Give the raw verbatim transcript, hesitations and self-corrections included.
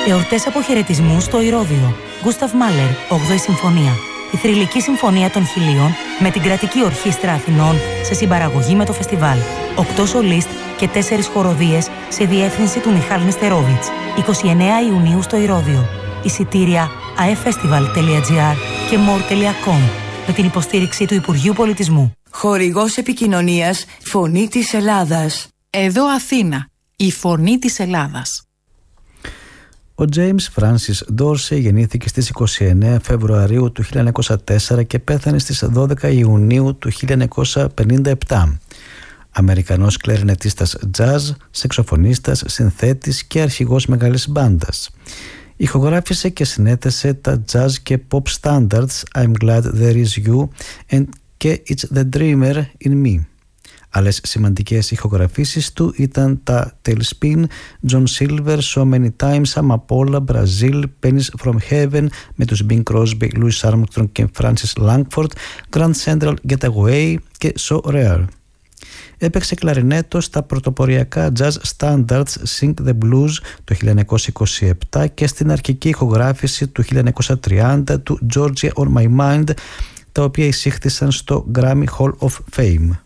Εορτές αποχαιρετισμού στο Ηρώδειο. Γκούσταβ Μάλερ, όγδοη Συμφωνία. Η θρυλική Συμφωνία των Χιλίων με την Κρατική Ορχήστρα Αθηνών σε συμπαραγωγή με το φεστιβάλ. Οκτώ σολίστ και τέσσερις χοροδίες σε διεύθυνση του Μιχάλ Νεστερόβιτς. εικοστή ενάτη Ιουνίου στο Ηρώδειο. Εισιτήρια aefestival τελεία gr και more τελεία com με την υποστήριξη του Υπουργείου Πολιτισμού. Χορηγός επικοινωνίας Φωνή της Ελλάδας. Εδώ Αθήνα, η Φωνή της Ελλάδας. Ο James Francis Dorsey γεννήθηκε στις είκοσι εννέα Φεβρουαρίου του χίλια εννιακόσια τέσσερα και πέθανε στις δώδεκα Ιουνίου του χίλια εννιακόσια πενήντα επτά. Αμερικανός κλαρινετίστας jazz, σαξοφωνίστας, συνθέτης και αρχηγός μεγάλης μπάντας. Ηχογράφησε και συνέθεσε τα jazz και pop standards I'm Glad There Is You and και It's the Dreamer in Me. Άλλες σημαντικές ηχογραφήσεις του ήταν τα Tailspin, John Silver, So Many Times, Amapola, Brazil, Pennies from Heaven με τους Bing Crosby, Louis Armstrong και Francis Langford, Grand Central Getaway και So Rare. Έπαιξε κλαρινέτο στα πρωτοποριακά jazz standards Sing the Blues το χίλια εννιακόσια είκοσι επτά και στην αρχική ηχογράφηση του χίλια εννιακόσια τριάντα του Georgia on My Mind, τα οποία εισήχθησαν στο Grammy Hall of Fame.